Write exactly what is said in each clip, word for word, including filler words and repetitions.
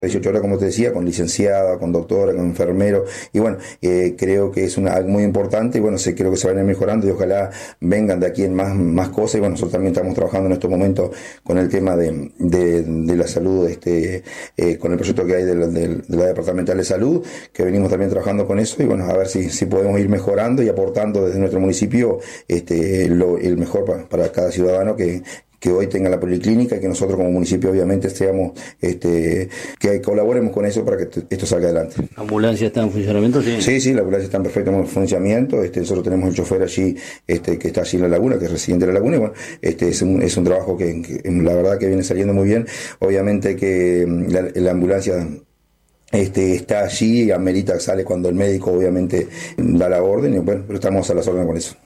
dieciocho horas, como te decía, con licenciada, con doctora, con enfermero, y bueno, eh, creo que es una, algo muy importante, y bueno, sí, creo que se van a ir mejorando, y ojalá vengan de aquí en más, más cosas, y bueno, nosotros también estamos trabajando en estos momentos con el tema de, de, de la salud, este, eh, con el proyecto que hay de la, de, de la Departamental de Salud, que venimos también trabajando con eso, y bueno, a ver si, si podemos ir mejorando y aportando desde nuestro municipio este, lo, el mejor para, para cada ciudadano que que hoy tenga la policlínica y que nosotros como municipio obviamente seamos, este, que colaboremos con eso para que esto salga adelante. ¿La ambulancia está en funcionamiento? Sí, sí, sí, la ambulancia está en perfecto funcionamiento. Este, nosotros tenemos el chofer allí, este, que está allí en la laguna, que es residente de la laguna, y bueno, este, es un, es un trabajo que, que la verdad que viene saliendo muy bien. Obviamente que la, la ambulancia Este, está allí, amerita, sale cuando el médico obviamente da la orden, y bueno, pero estamos a las órdenes con eso.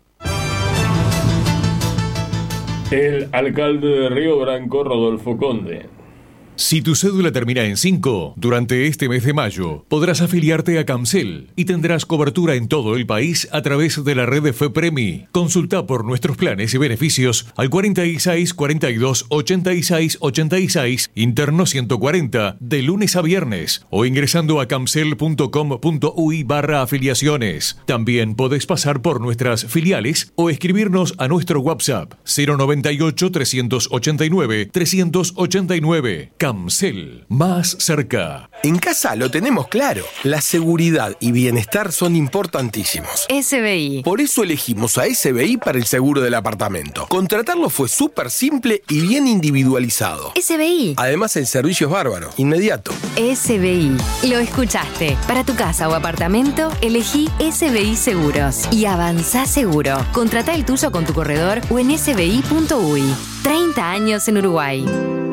El alcalde de Río Branco, Rodolfo Conde. Si tu cédula termina en cinco, durante este mes de mayo podrás afiliarte a Camcel y tendrás cobertura en todo el país a través de la red de FEPREMI. Consulta por nuestros planes y beneficios al cuarenta y seis, cuarenta y dos, ochenta y seis, ochenta y seis, interno ciento cuarenta, de lunes a viernes, o ingresando a camcel punto com punto uy barra afiliaciones. También podés pasar por nuestras filiales o escribirnos a nuestro WhatsApp cero noventa y ocho, trescientos ochenta y nueve, trescientos ochenta y nueve. Camcel, más cerca. En casa lo tenemos claro. La seguridad y bienestar son importantísimos. S B I. Por eso elegimos a S B I para el seguro del apartamento. Contratarlo fue súper simple y bien individualizado. S B I. Además, el servicio es bárbaro, inmediato. S B I. Lo escuchaste. Para tu casa o apartamento, elegí S B I Seguros y avanzá seguro. Contratá el tuyo con tu corredor o en s b i punto uy. treinta años en Uruguay.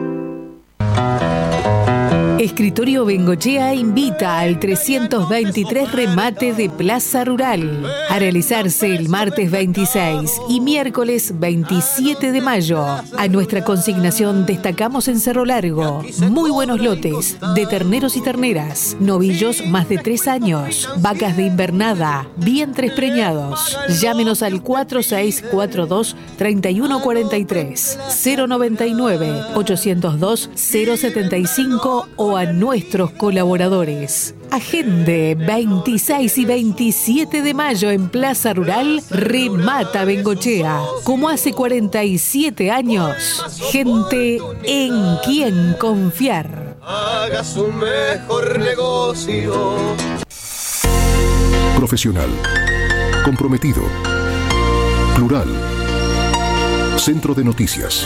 Escritorio Bengochea invita al trescientos veintitrés remate de Plaza Rural a realizarse el martes veintiséis y miércoles veintisiete de mayo. A nuestra consignación destacamos en Cerro Largo muy buenos lotes de terneros y terneras, novillos más de tres años, vacas de invernada, vientres preñados. Llámenos al cuatro seis cuatro dos, tres uno cuatro tres, cero noventa y nueve, ochocientos dos, cero setenta y cinco o a nuestros colaboradores. Agende veintiséis y veintisiete de mayo en Plaza Rural, remata Bengochea. Como hace cuarenta y siete años, gente en quien confiar. Haga su mejor negocio. Profesional, comprometido, plural. Centro de Noticias.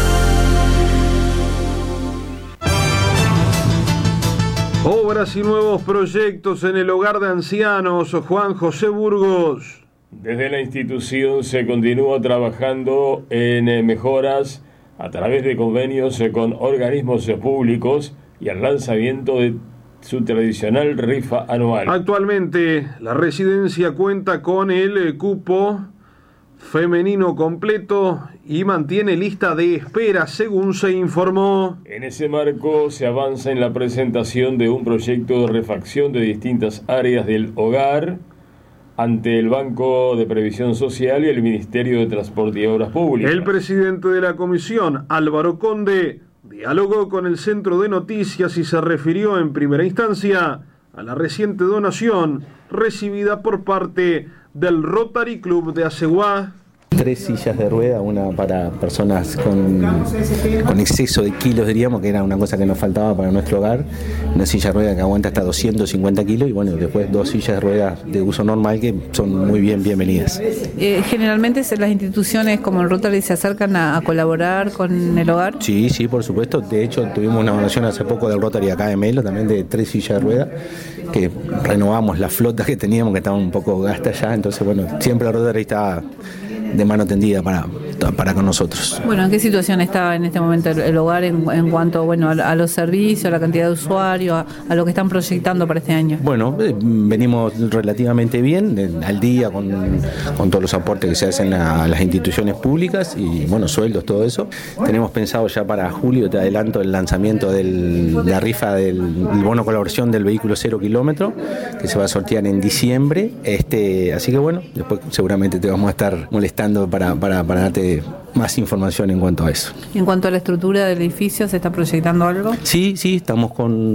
Obras y nuevos proyectos en el hogar de ancianos. Juan José Burgos. Desde la institución se continúa trabajando en mejoras a través de convenios con organismos públicos y al lanzamiento de su tradicional rifa anual. Actualmente la residencia cuenta con el cupo femenino completo y mantiene lista de espera, según se informó. En ese marco se avanza en la presentación de un proyecto de refacción de distintas áreas del hogar ante el Banco de Previsión Social y el Ministerio de Transporte y Obras Públicas. El presidente de la comisión, Álvaro Conde, dialogó con el Centro de Noticias y se refirió en primera instancia a la reciente donación recibida por parte del Rotary Club de Aceguá. Tres sillas de rueda, una para personas con, con exceso de kilos, diríamos, que era una cosa que nos faltaba para nuestro hogar. Una silla de rueda que aguanta hasta doscientos cincuenta kilos y bueno, después dos sillas de ruedas de uso normal que son muy bien bienvenidas. Eh, generalmente las instituciones como el Rotary se acercan a, a colaborar con el hogar. Sí, sí, por supuesto. De hecho, tuvimos una donación hace poco del Rotary acá de Melo, también de tres sillas de rueda, que renovamos la flota que teníamos, que estaban un poco gastas ya. Entonces, bueno, siempre el Rotary está de mano tendida para, para con nosotros. Bueno, ¿en qué situación está en este momento el, el hogar en, en cuanto bueno, a, a los servicios, a la cantidad de usuarios, a, a lo que están proyectando para este año? Bueno, eh, venimos relativamente bien, eh, al día con, con todos los aportes que se hacen a, a las instituciones públicas y, bueno, sueldos, todo eso. Tenemos pensado ya para julio, te adelanto, el lanzamiento de la rifa del bono colaboración del vehículo cero kilómetro, que se va a sortear en diciembre. Este, así que, bueno, después seguramente te vamos a estar molestando para, para, para darte más información en cuanto a eso. En cuanto a la estructura del edificio, ¿se está proyectando algo? Sí, sí, estamos con